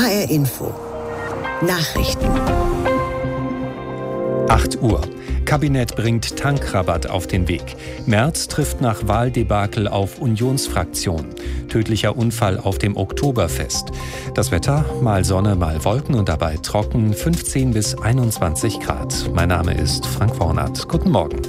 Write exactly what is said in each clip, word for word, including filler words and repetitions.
R Info Nachrichten. acht Uhr. Kabinett bringt Tankrabatt auf den Weg. Merz trifft nach Wahldebakel auf Unionsfraktion. Tödlicher Unfall auf dem Oktoberfest. Das Wetter, mal Sonne, mal Wolken und dabei trocken, fünfzehn bis einundzwanzig Grad. Mein Name ist Frank Warnert. Guten Morgen.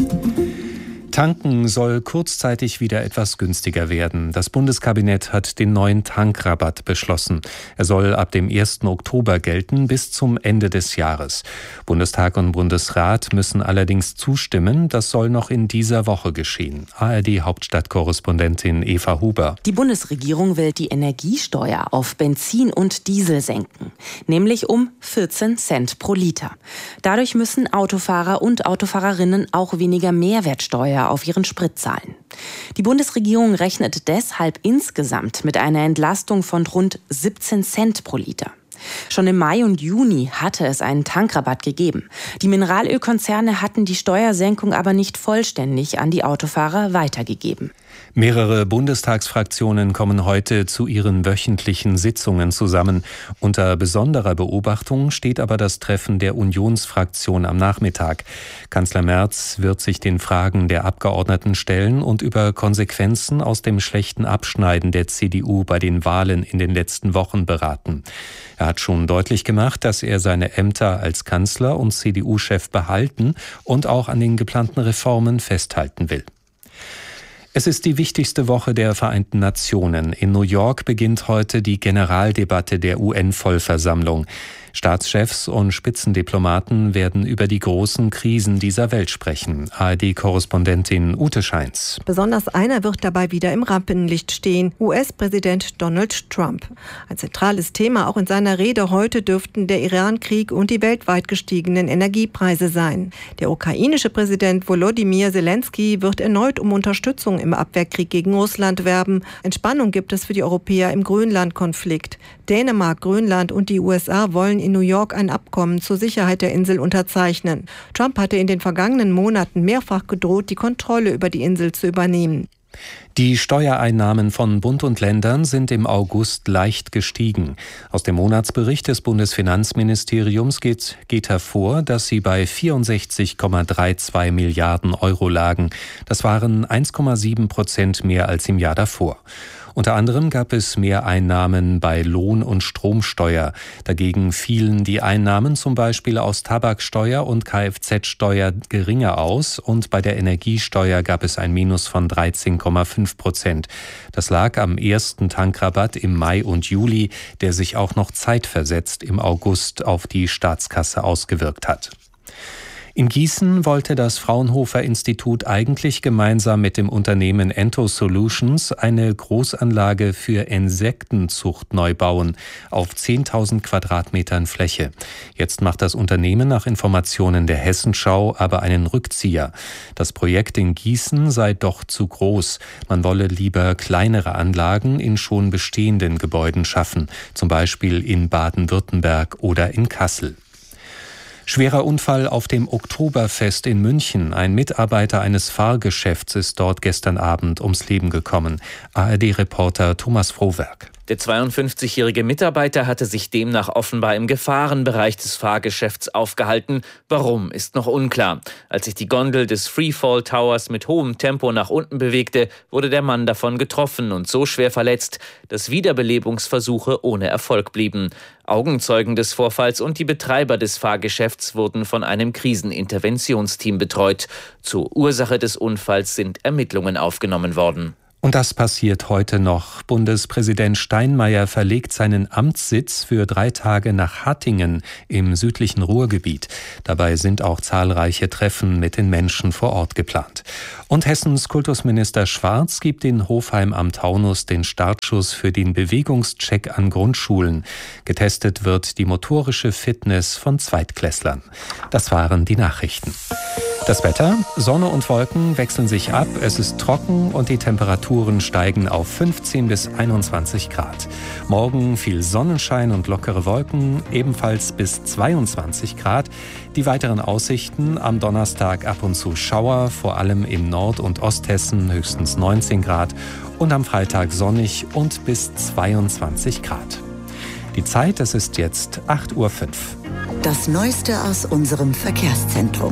Tanken soll kurzzeitig wieder etwas günstiger werden. Das Bundeskabinett hat den neuen Tankrabatt beschlossen. Er soll ab dem ersten Oktober gelten bis zum Ende des Jahres. Bundestag und Bundesrat müssen allerdings zustimmen. Das soll noch in dieser Woche geschehen. A R D-Hauptstadtkorrespondentin Eva Huber. Die Bundesregierung will die Energiesteuer auf Benzin und Diesel senken, nämlich um vierzehn Cent pro Liter. Dadurch müssen Autofahrer und Autofahrerinnen auch weniger Mehrwertsteuer auf ihren Sprit zahlen. Die Bundesregierung rechnet deshalb insgesamt mit einer Entlastung von rund siebzehn Cent pro Liter. Schon im Mai und Juni hatte es einen Tankrabatt gegeben. Die Mineralölkonzerne hatten die Steuersenkung aber nicht vollständig an die Autofahrer weitergegeben. Mehrere Bundestagsfraktionen kommen heute zu ihren wöchentlichen Sitzungen zusammen. Unter besonderer Beobachtung steht aber das Treffen der Unionsfraktion am Nachmittag. Kanzler Merz wird sich den Fragen der Abgeordneten stellen und über Konsequenzen aus dem schlechten Abschneiden der C D U bei den Wahlen in den letzten Wochen beraten. Er hat schon deutlich gemacht, dass er seine Ämter als Kanzler und C D U-Chef behalten und auch an den geplanten Reformen festhalten will. Es ist die wichtigste Woche der Vereinten Nationen. In New York beginnt heute die Generaldebatte der U N-Vollversammlung. Staatschefs und Spitzendiplomaten werden über die großen Krisen dieser Welt sprechen. A R D-Korrespondentin Ute Scheins. Besonders einer wird dabei wieder im Rampenlicht stehen: U S-Präsident Donald Trump. Ein zentrales Thema auch in seiner Rede heute dürften der Iran-Krieg und die weltweit gestiegenen Energiepreise sein. Der ukrainische Präsident Volodymyr Zelensky wird erneut um Unterstützung im Abwehrkrieg gegen Russland werben. Entspannung gibt es für die Europäer im Grönland-Konflikt. Dänemark, Grönland und die U S A wollen in New York ein Abkommen zur Sicherheit der Insel unterzeichnen. Trump hatte in den vergangenen Monaten mehrfach gedroht, die Kontrolle über die Insel zu übernehmen. Die Steuereinnahmen von Bund und Ländern sind im August leicht gestiegen. Aus dem Monatsbericht des Bundesfinanzministeriums geht, geht hervor, dass sie bei vierundsechzig Komma zweiunddreißig Milliarden Euro lagen. Das waren eins Komma sieben Prozent mehr als im Jahr davor. Unter anderem gab es Mehreinnahmen bei Lohn- und Stromsteuer. Dagegen fielen die Einnahmen zum Beispiel aus Tabaksteuer und Kfz-Steuer geringer aus und bei der Energiesteuer gab es ein Minus von dreizehn Komma fünf Prozent. Das lag am ersten Tankrabatt im Mai und Juli, der sich auch noch zeitversetzt im August auf die Staatskasse ausgewirkt hat. In Gießen wollte das Fraunhofer-Institut eigentlich gemeinsam mit dem Unternehmen Ento Solutions eine Großanlage für Insektenzucht neu bauen, auf zehntausend Quadratmetern Fläche. Jetzt macht das Unternehmen nach Informationen der Hessenschau aber einen Rückzieher. Das Projekt in Gießen sei doch zu groß. Man wolle lieber kleinere Anlagen in schon bestehenden Gebäuden schaffen, zum Beispiel in Baden-Württemberg oder in Kassel. Schwerer Unfall auf dem Oktoberfest in München. Ein Mitarbeiter eines Fahrgeschäfts ist dort gestern Abend ums Leben gekommen. A R D-Reporter Thomas Frohwerk. Der zweiundfünfzigjährige Mitarbeiter hatte sich demnach offenbar im Gefahrenbereich des Fahrgeschäfts aufgehalten. Warum, ist noch unklar. Als sich die Gondel des Freefall Towers mit hohem Tempo nach unten bewegte, wurde der Mann davon getroffen und so schwer verletzt, dass Wiederbelebungsversuche ohne Erfolg blieben. Augenzeugen des Vorfalls und die Betreiber des Fahrgeschäfts wurden von einem Kriseninterventionsteam betreut. Zur Ursache des Unfalls sind Ermittlungen aufgenommen worden. Und das passiert heute noch. Bundespräsident Steinmeier verlegt seinen Amtssitz für drei Tage nach Hattingen im südlichen Ruhrgebiet. Dabei sind auch zahlreiche Treffen mit den Menschen vor Ort geplant. Und Hessens Kultusminister Schwarz gibt in Hofheim am Taunus den Startschuss für den Bewegungscheck an Grundschulen. Getestet wird die motorische Fitness von Zweitklässlern. Das waren die Nachrichten. Das Wetter: Sonne und Wolken wechseln sich ab, es ist trocken und die Temperaturen steigen auf fünfzehn bis einundzwanzig Grad. Morgen viel Sonnenschein und lockere Wolken, ebenfalls bis zweiundzwanzig Grad. Die weiteren Aussichten: am Donnerstag ab und zu Schauer, vor allem im Nord- und Osthessen höchstens neunzehn Grad und am Freitag sonnig und bis zweiundzwanzig Grad. Die Zeit, es ist jetzt acht Uhr fünf. Das Neueste aus unserem Verkehrszentrum.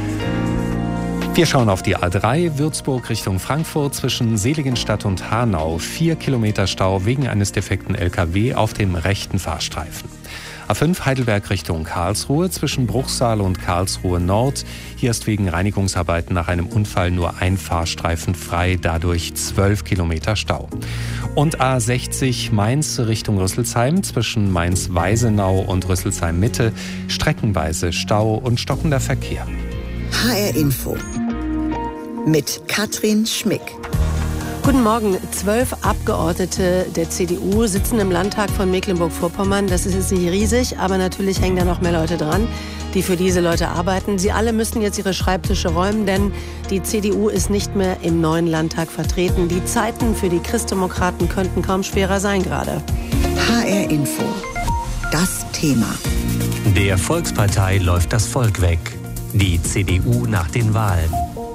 Wir schauen auf die A drei, Würzburg Richtung Frankfurt zwischen Seligenstadt und Hanau. Vier Kilometer Stau wegen eines defekten L K W auf dem rechten Fahrstreifen. A fünf Heidelberg Richtung Karlsruhe zwischen Bruchsal und Karlsruhe Nord. Hier ist wegen Reinigungsarbeiten nach einem Unfall nur ein Fahrstreifen frei, dadurch zwölf Kilometer Stau. Und A sechzig Mainz Richtung Rüsselsheim zwischen Mainz-Weisenau und Rüsselsheim Mitte. Streckenweise Stau und stockender Verkehr. H R Info mit Katrin Schmick. Guten Morgen. Zwölf Abgeordnete der C D U sitzen im Landtag von Mecklenburg-Vorpommern. Das ist jetzt nicht riesig, aber natürlich hängen da noch mehr Leute dran, die für diese Leute arbeiten. Sie alle müssen jetzt ihre Schreibtische räumen, denn die C D U ist nicht mehr im neuen Landtag vertreten. Die Zeiten für die Christdemokraten könnten kaum schwerer sein gerade. H R Info. Das Thema. Der Volkspartei läuft das Volk weg. Die C D U nach den Wahlen.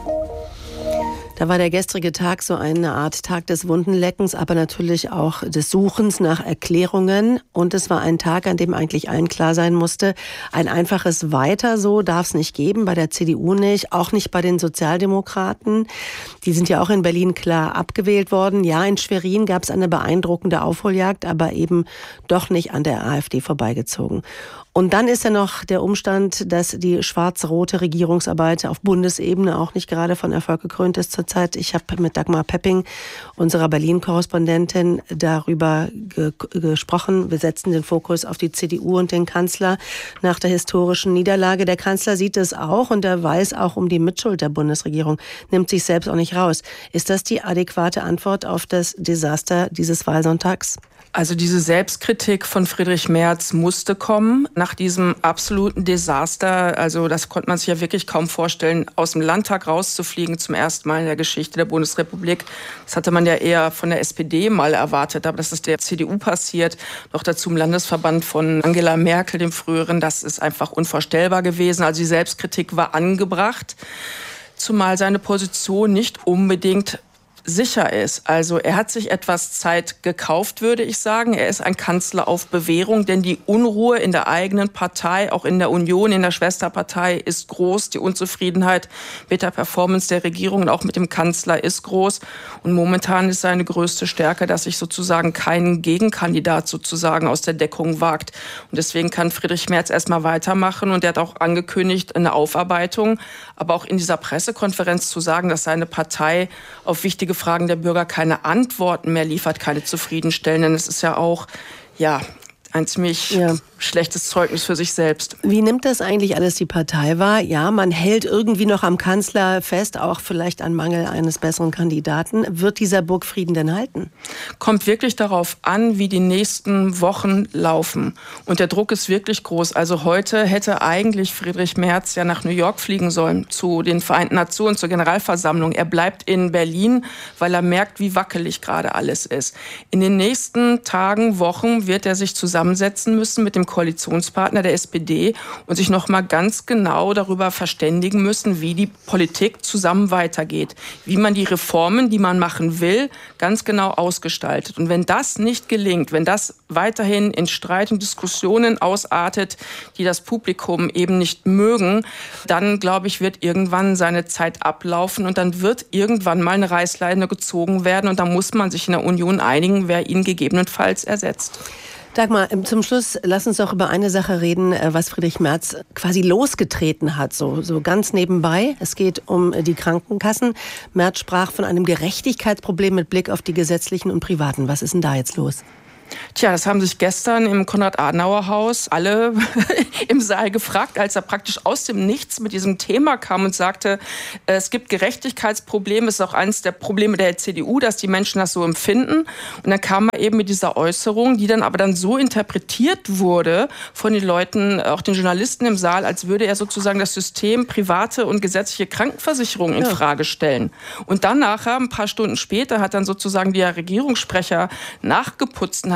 Da war der gestrige Tag so eine Art Tag des Wundenleckens, aber natürlich auch des Suchens nach Erklärungen. Und es war ein Tag, an dem eigentlich allen klar sein musste, ein einfaches Weiter so darf es nicht geben, bei der C D U nicht, auch nicht bei den Sozialdemokraten. Die sind ja auch in Berlin klar abgewählt worden. Ja, in Schwerin gab es eine beeindruckende Aufholjagd, aber eben doch nicht an der AfD vorbeigezogen. Und dann ist ja noch der Umstand, dass die schwarz-rote Regierungsarbeit auf Bundesebene auch nicht gerade von Erfolg gekrönt ist zurzeit. Ich habe mit Dagmar Pepping, unserer Berlin-Korrespondentin, darüber ge- gesprochen. Wir setzen den Fokus auf die C D U und den Kanzler nach der historischen Niederlage. Der Kanzler sieht es auch und er weiß auch um die Mitschuld der Bundesregierung, nimmt sich selbst auch nicht raus. Ist das die adäquate Antwort auf das Desaster dieses Wahlsonntags? Also diese Selbstkritik von Friedrich Merz musste kommen nach diesem absoluten Desaster. Also das konnte man sich ja wirklich kaum vorstellen, aus dem Landtag rauszufliegen zum ersten Mal in der Geschichte der Bundesrepublik. Das hatte man ja eher von der S P D mal erwartet, aber dass das der C D U passiert, noch dazu im Landesverband von Angela Merkel, dem früheren, das ist einfach unvorstellbar gewesen. Also die Selbstkritik war angebracht, zumal seine Position nicht unbedingt sicher ist. Also er hat sich etwas Zeit gekauft, würde ich sagen. Er ist ein Kanzler auf Bewährung, denn die Unruhe in der eigenen Partei, auch in der Union, in der Schwesterpartei ist groß. Die Unzufriedenheit mit der Performance der Regierung und auch mit dem Kanzler ist groß. Und momentan ist seine größte Stärke, dass sich sozusagen kein Gegenkandidat sozusagen aus der Deckung wagt. Und deswegen kann Friedrich Merz erstmal weitermachen. Und er hat auch angekündigt, eine Aufarbeitung, aber auch in dieser Pressekonferenz zu sagen, dass seine Partei auf wichtige Fragen der Bürger keine Antworten mehr liefert, keine zufriedenstellenden. Es ist ja auch, ja, ein ziemlich ja. schlechtes Zeugnis für sich selbst. Wie nimmt das eigentlich alles die Partei wahr? Ja, man hält irgendwie noch am Kanzler fest, auch vielleicht an Mangel eines besseren Kandidaten. Wird dieser Burgfrieden denn halten? Kommt wirklich darauf an, wie die nächsten Wochen laufen. Und der Druck ist wirklich groß. Also heute hätte eigentlich Friedrich Merz ja nach New York fliegen sollen, zu den Vereinten Nationen, zur Generalversammlung. Er bleibt in Berlin, weil er merkt, wie wackelig gerade alles ist. In den nächsten Tagen, Wochen wird er sich zusammensetzen müssen mit dem Koalitionspartner der S P D und sich noch mal ganz genau darüber verständigen müssen, wie die Politik zusammen weitergeht, wie man die Reformen, die man machen will, ganz genau ausgestaltet. Und wenn das nicht gelingt, wenn das weiterhin in Streit und Diskussionen ausartet, die das Publikum eben nicht mögen, dann, glaube ich, wird irgendwann seine Zeit ablaufen und dann wird irgendwann mal eine Reißleine gezogen werden und dann muss man sich in der Union einigen, wer ihn gegebenenfalls ersetzt. Dagmar, zum Schluss lass uns doch über eine Sache reden, was Friedrich Merz quasi losgetreten hat, so, so ganz nebenbei. Es geht um die Krankenkassen. Merz sprach von einem Gerechtigkeitsproblem mit Blick auf die gesetzlichen und privaten. Was ist denn da jetzt los? Tja, das haben sich gestern im Konrad-Adenauer-Haus alle im Saal gefragt, als er praktisch aus dem Nichts mit diesem Thema kam und sagte, es gibt Gerechtigkeitsprobleme, es ist auch eines der Probleme der C D U, dass die Menschen das so empfinden. Und dann kam er eben mit dieser Äußerung, die dann aber dann so interpretiert wurde von den Leuten, auch den Journalisten im Saal, als würde er sozusagen das System private und gesetzliche Krankenversicherung in Frage stellen. Und dann nachher, ein paar Stunden später, hat dann sozusagen der Regierungssprecher nachgeputzt und hat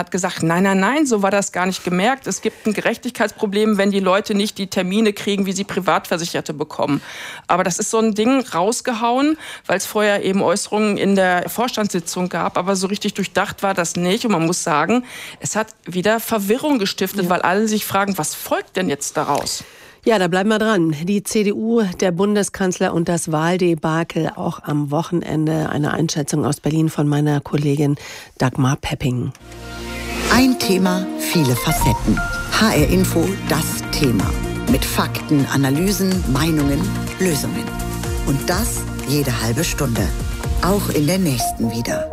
hat gesagt, nein, nein, nein, so war das gar nicht gemerkt. Es gibt ein Gerechtigkeitsproblem, wenn die Leute nicht die Termine kriegen, wie sie Privatversicherte bekommen. Aber das ist so ein Ding rausgehauen, weil es vorher eben Äußerungen in der Vorstandssitzung gab, aber so richtig durchdacht war das nicht. Und man muss sagen, es hat wieder Verwirrung gestiftet, ja. weil alle sich fragen, was folgt denn jetzt daraus? Ja, da bleiben wir dran. Die C D U, der Bundeskanzler und das Wahldebakel auch am Wochenende. Eine Einschätzung aus Berlin von meiner Kollegin Dagmar Pepping. Ein Thema, viele Facetten. H R Info, das Thema. Mit Fakten, Analysen, Meinungen, Lösungen. Und das jede halbe Stunde. Auch in der nächsten wieder.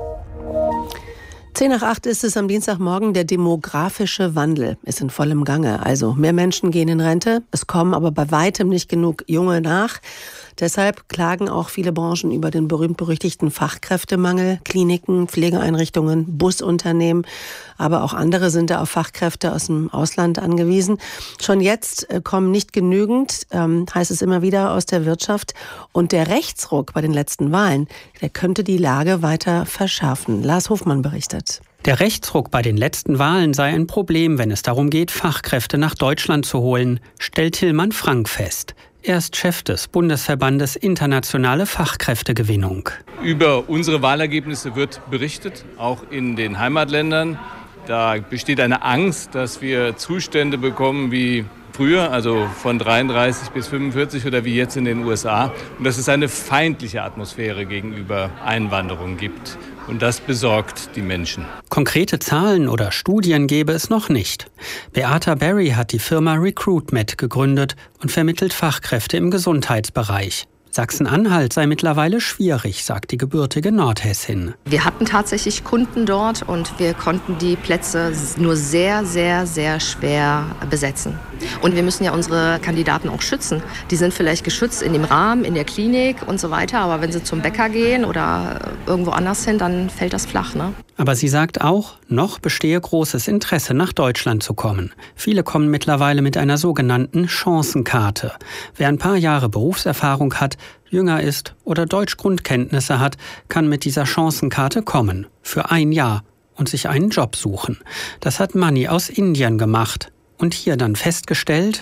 Zehn nach acht ist es am Dienstagmorgen. Der demografische Wandel ist in vollem Gange. Also mehr Menschen gehen in Rente. Es kommen aber bei weitem nicht genug Junge nach. Deshalb klagen auch viele Branchen über den berühmt-berüchtigten Fachkräftemangel. Kliniken, Pflegeeinrichtungen, Busunternehmen, aber auch andere sind da auf Fachkräfte aus dem Ausland angewiesen. Schon jetzt kommen nicht genügend, ähm, heißt es immer wieder, aus der Wirtschaft. Und der Rechtsruck bei den letzten Wahlen, der könnte die Lage weiter verschärfen. Lars Hofmann berichtet. Der Rechtsruck bei den letzten Wahlen sei ein Problem, wenn es darum geht, Fachkräfte nach Deutschland zu holen, stellt Tillmann Frank fest. Er ist Chef des Bundesverbandes Internationale Fachkräftegewinnung. Über unsere Wahlergebnisse wird berichtet, auch in den Heimatländern. Da besteht eine Angst, dass wir Zustände bekommen wie früher, also von dreiunddreißig bis fünfundvierzig oder wie jetzt in den U S A. Und dass es eine feindliche Atmosphäre gegenüber Einwanderung gibt. Und das besorgt die Menschen. Konkrete Zahlen oder Studien gäbe es noch nicht. Beata Berry hat die Firma Recruitmet gegründet und vermittelt Fachkräfte im Gesundheitsbereich. Sachsen-Anhalt sei mittlerweile schwierig, sagt die gebürtige Nordhessin. Wir hatten tatsächlich Kunden dort und wir konnten die Plätze nur sehr, sehr, sehr schwer besetzen. Und wir müssen ja unsere Kandidaten auch schützen. Die sind vielleicht geschützt in dem Rahmen, in der Klinik und so weiter. Aber wenn sie zum Bäcker gehen oder irgendwo anders hin, dann fällt das flach, ne? Aber sie sagt auch, noch bestehe großes Interesse, nach Deutschland zu kommen. Viele kommen mittlerweile mit einer sogenannten Chancenkarte. Wer ein paar Jahre Berufserfahrung hat, jünger ist oder Deutschgrundkenntnisse hat, kann mit dieser Chancenkarte kommen. Für ein Jahr und sich einen Job suchen. Das hat Mani aus Indien gemacht. Und hier dann festgestellt,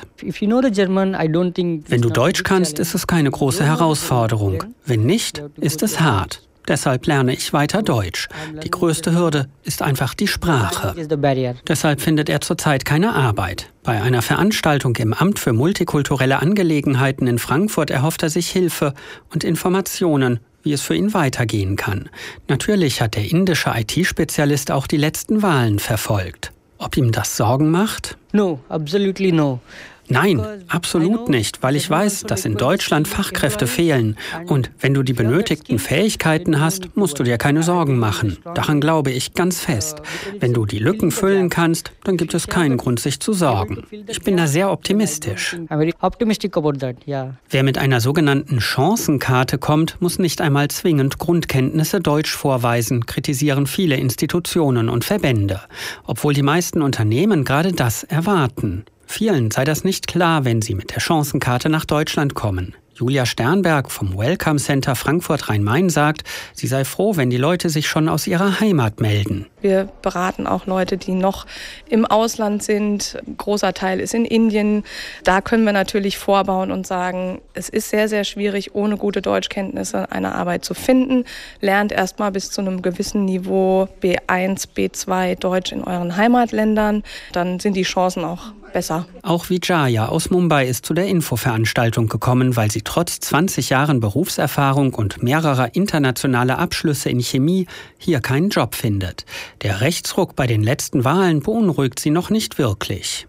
wenn du Deutsch kannst, ist es keine große Herausforderung. Wenn nicht, ist es hart. Deshalb lerne ich weiter Deutsch. Die größte Hürde ist einfach die Sprache. Deshalb findet er zurzeit keine Arbeit. Bei einer Veranstaltung im Amt für multikulturelle Angelegenheiten in Frankfurt erhofft er sich Hilfe und Informationen, wie es für ihn weitergehen kann. Natürlich hat der indische I T-Spezialist auch die letzten Wahlen verfolgt. Ob ihm das Sorgen macht? No, absolutely no. Nein, absolut nicht, weil ich weiß, dass in Deutschland Fachkräfte fehlen. Und wenn du die benötigten Fähigkeiten hast, musst du dir keine Sorgen machen. Daran glaube ich ganz fest. Wenn du die Lücken füllen kannst, dann gibt es keinen Grund, sich zu sorgen. Ich bin da sehr optimistisch. Wer mit einer sogenannten Chancenkarte kommt, muss nicht einmal zwingend Grundkenntnisse Deutsch vorweisen, kritisieren viele Institutionen und Verbände. Obwohl die meisten Unternehmen gerade das erwarten. Vielen sei das nicht klar, wenn sie mit der Chancenkarte nach Deutschland kommen. Julia Sternberg vom Welcome Center Frankfurt Rhein-Main sagt, sie sei froh, wenn die Leute sich schon aus ihrer Heimat melden. Wir beraten auch Leute, die noch im Ausland sind. Ein großer Teil ist in Indien. Da können wir natürlich vorbauen und sagen, es ist sehr, sehr schwierig, ohne gute Deutschkenntnisse eine Arbeit zu finden. Lernt erst mal bis zu einem gewissen Niveau B eins, B zwei Deutsch in euren Heimatländern. Dann sind die Chancen auch besser. Auch Vijaya aus Mumbai ist zu der Infoveranstaltung gekommen, weil sie trotz zwanzig Jahren Berufserfahrung und mehrerer internationaler Abschlüsse in Chemie hier keinen Job findet. Der Rechtsruck bei den letzten Wahlen beunruhigt sie noch nicht wirklich.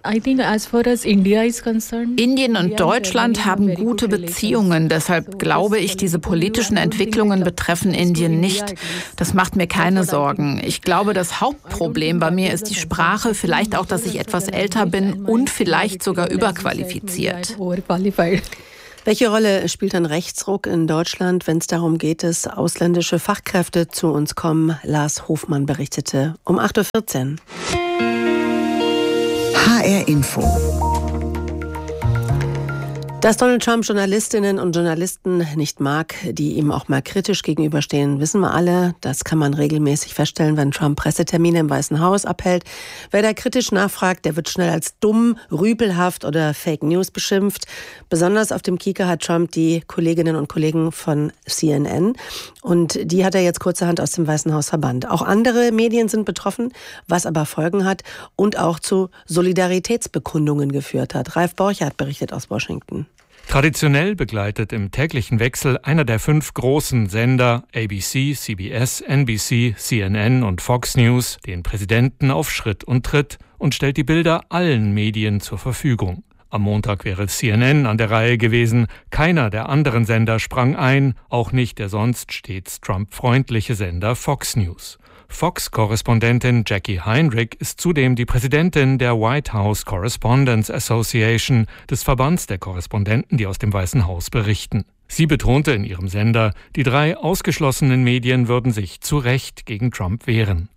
Indien und Deutschland haben gute Beziehungen. Deshalb glaube ich, diese politischen Entwicklungen betreffen Indien nicht. Das macht mir keine Sorgen. Ich glaube, das Hauptproblem bei mir ist die Sprache, vielleicht auch, dass ich etwas älter bin und vielleicht sogar überqualifiziert. Welche Rolle spielt ein Rechtsruck in Deutschland, wenn es darum geht, dass ausländische Fachkräfte zu uns kommen? Lars Hofmann berichtete um acht Uhr vierzehn. H R Info. Dass Donald Trump Journalistinnen und Journalisten nicht mag, die ihm auch mal kritisch gegenüberstehen, wissen wir alle. Das kann man regelmäßig feststellen, wenn Trump Pressetermine im Weißen Haus abhält. Wer da kritisch nachfragt, der wird schnell als dumm, rüpelhaft oder Fake News beschimpft. Besonders auf dem Kieker hat Trump die Kolleginnen und Kollegen von C N N. Und die hat er jetzt kurzerhand aus dem Weißen Haus verbannt. Auch andere Medien sind betroffen, was aber Folgen hat und auch zu Solidaritätsbekundungen geführt hat. Ralf Borchardt berichtet aus Washington. Traditionell begleitet im täglichen Wechsel einer der fünf großen Sender A B C, C B S, N B C, C N N und Fox News den Präsidenten auf Schritt und Tritt und stellt die Bilder allen Medien zur Verfügung. Am Montag wäre C N N an der Reihe gewesen. Keiner der anderen Sender sprang ein, auch nicht der sonst stets Trump-freundliche Sender Fox News. Fox-Korrespondentin Jackie Heinrich ist zudem die Präsidentin der White House Correspondents Association, des Verbands der Korrespondenten, die aus dem Weißen Haus berichten. Sie betonte in ihrem Sender, die drei ausgeschlossenen Medien würden sich zu Recht gegen Trump wehren.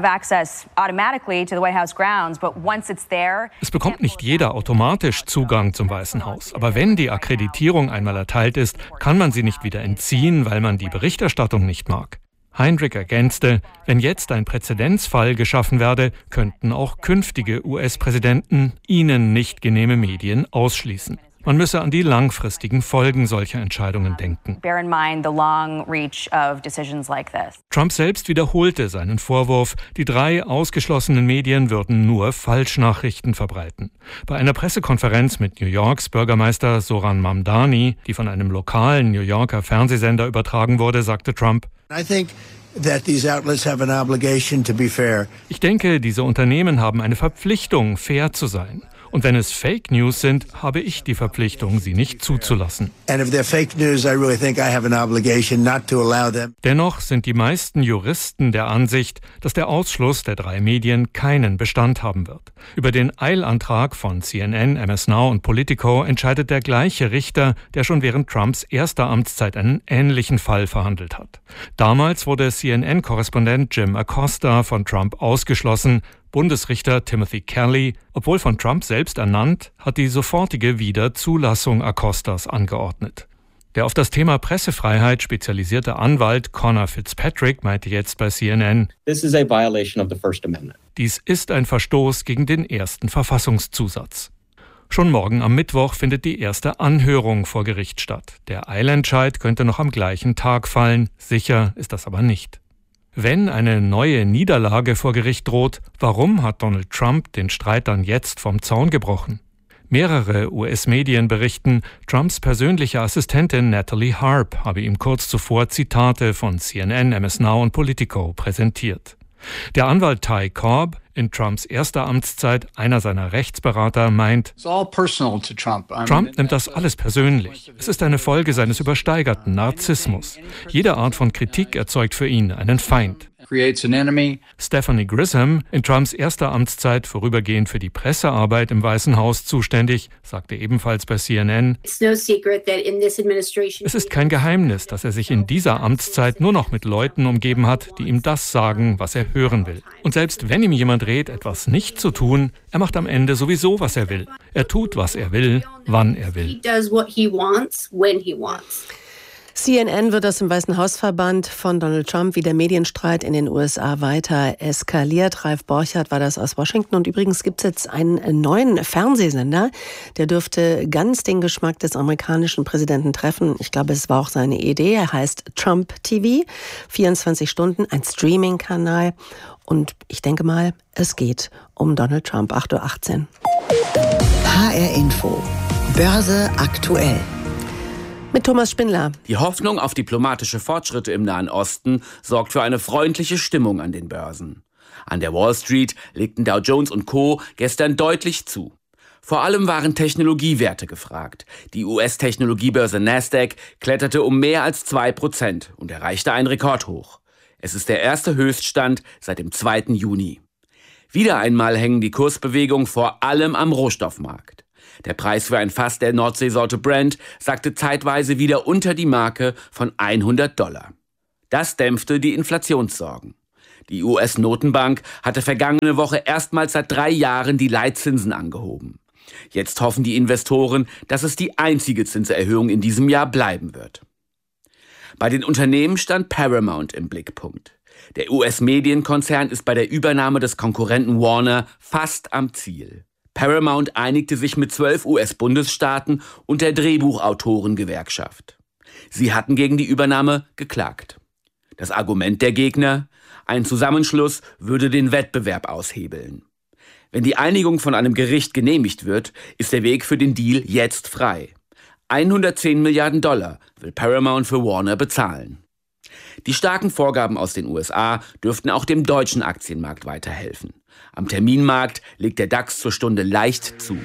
Es bekommt nicht jeder automatisch Zugang zum Weißen Haus. Aber wenn die Akkreditierung einmal erteilt ist, kann man sie nicht wieder entziehen, weil man die Berichterstattung nicht mag. Heinrich ergänzte, wenn jetzt ein Präzedenzfall geschaffen werde, könnten auch künftige U S-Präsidenten ihnen nicht genehme Medien ausschließen. Man müsse an die langfristigen Folgen solcher Entscheidungen denken. Trump selbst wiederholte seinen Vorwurf, die drei ausgeschlossenen Medien würden nur Falschnachrichten verbreiten. Bei einer Pressekonferenz mit New Yorks Bürgermeister Zohran Mamdani, die von einem lokalen New Yorker Fernsehsender übertragen wurde, sagte Trump: Ich denke, diese Unternehmen haben eine Verpflichtung, fair zu sein. Und wenn es Fake News sind, habe ich die Verpflichtung, sie nicht zuzulassen. Dennoch sind die meisten Juristen der Ansicht, dass der Ausschluss der drei Medien keinen Bestand haben wird. Über den Eilantrag von C N N, M S Now und Politico entscheidet der gleiche Richter, der schon während Trumps erster Amtszeit einen ähnlichen Fall verhandelt hat. Damals wurde C N N-Korrespondent Jim Acosta von Trump ausgeschlossen. Bundesrichter Timothy Kelly, obwohl von Trump selbst ernannt, hat die sofortige Wiederzulassung Acostas angeordnet. Der auf das Thema Pressefreiheit spezialisierte Anwalt Conor Fitzpatrick meinte jetzt bei C N N: This is a violation of the First Amendment. Dies ist ein Verstoß gegen den ersten Verfassungszusatz. Schon morgen am Mittwoch findet die erste Anhörung vor Gericht statt. Der Eilentscheid könnte noch am gleichen Tag fallen, sicher ist das aber nicht. Wenn eine neue Niederlage vor Gericht droht, warum hat Donald Trump den Streit dann jetzt vom Zaun gebrochen? Mehrere U S-Medien berichten, Trumps persönliche Assistentin Natalie Harp habe ihm kurz zuvor Zitate von C N N, M S Now und Politico präsentiert. Der Anwalt Ty Cobb, in Trumps erster Amtszeit einer seiner Rechtsberater, meint: Trump nimmt das alles persönlich. Es ist eine Folge seines übersteigerten Narzissmus. Jede Art von Kritik erzeugt für ihn einen Feind. Stephanie Grisham, in Trumps erster Amtszeit vorübergehend für die Pressearbeit im Weißen Haus zuständig, sagte ebenfalls bei C N N: Es ist kein Geheimnis, dass er sich in dieser Amtszeit nur noch mit Leuten umgeben hat, die ihm das sagen, was er hören will. Und selbst wenn ihm jemand rät, etwas nicht zu tun, er macht am Ende sowieso, was er will. Er tut, was er will, wann er will. C N N wird aus dem Weißen Haus verbannt von Donald Trump, wie der Medienstreit in den U S A weiter eskaliert. Ralf Borchardt war das aus Washington. Und übrigens gibt es jetzt einen neuen Fernsehsender, der dürfte ganz den Geschmack des amerikanischen Präsidenten treffen. Ich glaube, es war auch seine Idee. Er heißt Trump T V, vierundzwanzig Stunden, ein Streaming-Kanal. Und ich denke mal, es geht um Donald Trump. acht Uhr achtzehn. H R Info. Börse aktuell. Mit Thomas Spindler. Die Hoffnung auf diplomatische Fortschritte im Nahen Osten sorgt für eine freundliche Stimmung an den Börsen. An der Wall Street legten Dow Jones und Co. gestern deutlich zu. Vor allem waren Technologiewerte gefragt. Die U S-Technologiebörse Nasdaq kletterte um mehr als zwei Prozent und erreichte einen Rekordhoch. Es ist der erste Höchststand seit dem zweiten Juni. Wieder einmal hängen die Kursbewegungen vor allem am Rohstoffmarkt. Der Preis für ein Fass der Nordseesorte Brent sagte zeitweise wieder unter die Marke von hundert Dollar. Das dämpfte die Inflationssorgen. Die U S-Notenbank hatte vergangene Woche erstmals seit drei Jahren die Leitzinsen angehoben. Jetzt hoffen die Investoren, dass es die einzige Zinserhöhung in diesem Jahr bleiben wird. Bei den Unternehmen stand Paramount im Blickpunkt. Der U S-Medienkonzern ist bei der Übernahme des Konkurrenten Warner fast am Ziel. Paramount einigte sich mit zwölf U S-Bundesstaaten und der Drehbuchautorengewerkschaft. Sie hatten gegen die Übernahme geklagt. Das Argument der Gegner: ein Zusammenschluss würde den Wettbewerb aushebeln. Wenn die Einigung von einem Gericht genehmigt wird, ist der Weg für den Deal jetzt frei. hundertzehn Milliarden Dollar will Paramount für Warner bezahlen. Die starken Vorgaben aus den U S A dürften auch dem deutschen Aktienmarkt weiterhelfen. Am Terminmarkt legt der DAX zur Stunde leicht zu.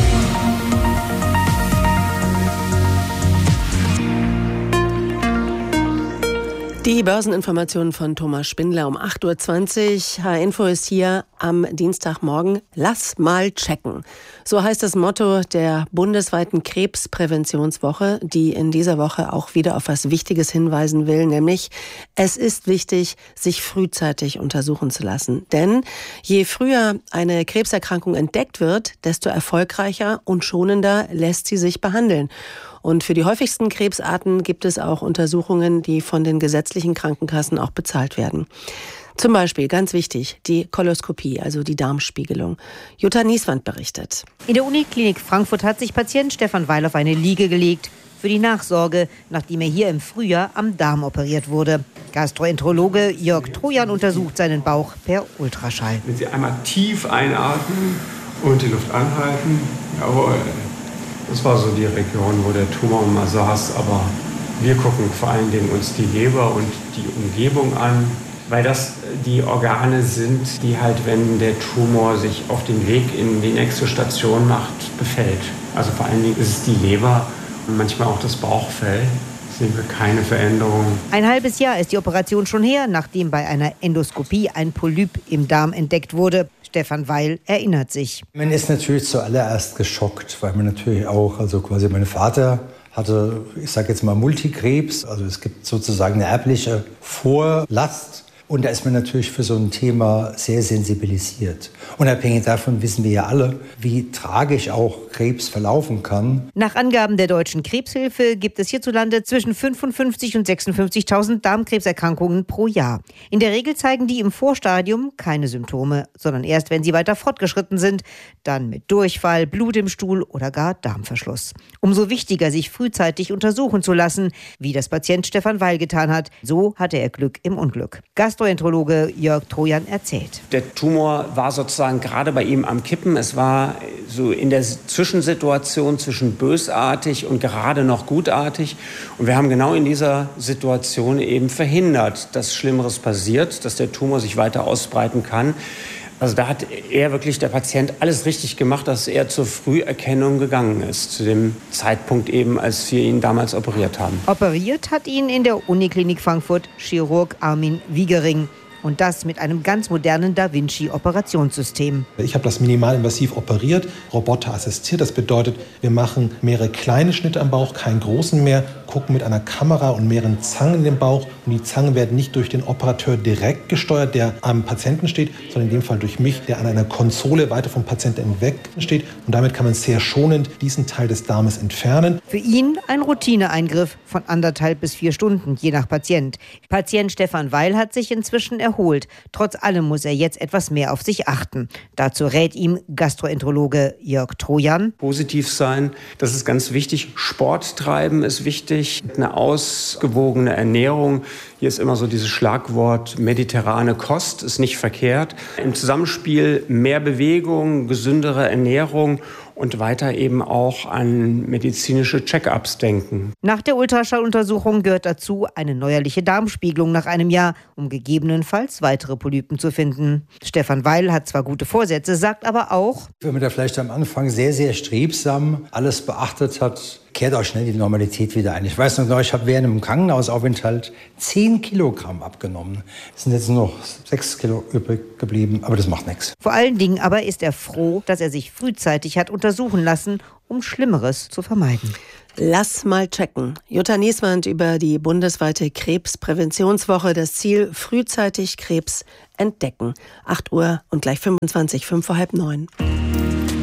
Die Börseninformationen von Thomas Spindler um acht Uhr zwanzig. H R-Info ist hier am Dienstagmorgen. Lass mal checken. So heißt das Motto der bundesweiten Krebspräventionswoche, die in dieser Woche auch wieder auf was Wichtiges hinweisen will, nämlich es ist wichtig, sich frühzeitig untersuchen zu lassen. Denn je früher eine Krebserkrankung entdeckt wird, desto erfolgreicher und schonender lässt sie sich behandeln. Und für die häufigsten Krebsarten gibt es auch Untersuchungen, die von den gesetzlichen Krankenkassen auch bezahlt werden. Zum Beispiel, ganz wichtig, die Koloskopie, also die Darmspiegelung. Jutta Nieswand berichtet. In der Uniklinik Frankfurt hat sich Patient Stefan Weil auf eine Liege gelegt für die Nachsorge, nachdem er hier im Frühjahr am Darm operiert wurde. Gastroenterologe Jörg Trojan untersucht seinen Bauch per Ultraschall. Wenn Sie einmal tief einatmen und die Luft anhalten, jawohl. Das war so die Region, wo der Tumor immer saß. Aber wir gucken vor allen Dingen uns die Leber und die Umgebung an, weil das die Organe sind, die halt, wenn der Tumor sich auf den Weg in die nächste Station macht, befällt. Also vor allen Dingen ist es die Leber und manchmal auch das Bauchfell. Sehen wir keine Veränderung. Ein halbes Jahr ist die Operation schon her, nachdem bei einer Endoskopie ein Polyp im Darm entdeckt wurde. Stefan Weil erinnert sich. Man ist natürlich zuallererst geschockt, weil man natürlich auch, also quasi mein Vater hatte, ich sage jetzt mal Multikrebs, also es gibt sozusagen eine erbliche Vorlast. Und da ist man natürlich für so ein Thema sehr sensibilisiert. Unabhängig davon wissen wir ja alle, wie tragisch auch Krebs verlaufen kann. Nach Angaben der Deutschen Krebshilfe gibt es hierzulande zwischen fünfundfünfzigtausend und sechsundfünfzigtausend Darmkrebserkrankungen pro Jahr. In der Regel zeigen die im Vorstadium keine Symptome, sondern erst, wenn sie weiter fortgeschritten sind, dann mit Durchfall, Blut im Stuhl oder gar Darmverschluss. Umso wichtiger, sich frühzeitig untersuchen zu lassen, wie das Patient Stefan Weil getan hat. So hatte er Glück im Unglück. Gastroenterologe Jörg Trojan erzählt. Der Tumor war sozusagen gerade bei ihm am Kippen. Es war so in der Zwischensituation zwischen bösartig und gerade noch gutartig. Und wir haben genau in dieser Situation eben verhindert, dass Schlimmeres passiert, dass der Tumor sich weiter ausbreiten kann. Also da hat er wirklich, der Patient, alles richtig gemacht, dass er zur Früherkennung gegangen ist, zu dem Zeitpunkt eben, als wir ihn damals operiert haben. Operiert hat ihn in der Uniklinik Frankfurt Chirurg Armin Wiegering. Und das mit einem ganz modernen Da Vinci-Operationssystem. Ich habe das minimalinvasiv operiert, Roboter assistiert. Das bedeutet, wir machen mehrere kleine Schnitte am Bauch, keinen großen mehr, gucken mit einer Kamera und mehreren Zangen in den Bauch. Und die Zangen werden nicht durch den Operateur direkt gesteuert, der am Patienten steht, sondern in dem Fall durch mich, der an einer Konsole weiter vom Patienten hinweg steht. Und damit kann man sehr schonend diesen Teil des Darmes entfernen. Für ihn ein Routineeingriff von anderthalb bis vier Stunden, je nach Patient. Patient Stefan Weil hat sich inzwischen erholt. Trotz allem muss er jetzt etwas mehr auf sich achten. Dazu rät ihm Gastroenterologe Jörg Trojan. Positiv sein, das ist ganz wichtig. Sport treiben ist wichtig. Eine ausgewogene Ernährung. Hier ist immer so dieses Schlagwort mediterrane Kost, ist nicht verkehrt. Im Zusammenspiel mehr Bewegung, gesündere Ernährung und weiter eben auch an medizinische Check-ups denken. Nach der Ultraschalluntersuchung gehört dazu eine neuerliche Darmspiegelung nach einem Jahr, um gegebenenfalls weitere Polypen zu finden. Stefan Weil hat zwar gute Vorsätze, sagt aber auch: Wenn man da vielleicht am Anfang sehr, sehr strebsam alles beachtet hat, kehrt auch schnell die Normalität wieder ein. Ich weiß noch, ich habe während einem Krankenhausaufenthalt zehn Kilogramm abgenommen. Es sind jetzt nur noch sechs Kilo übrig geblieben, aber das macht nichts. Vor allen Dingen aber ist er froh, dass er sich frühzeitig hat untersuchen lassen, um Schlimmeres zu vermeiden. Lass mal checken. Jutta Nieswand über die bundesweite Krebspräventionswoche. Das Ziel: frühzeitig Krebs entdecken. acht Uhr und gleich fünfundzwanzig, fünf vor halb neun.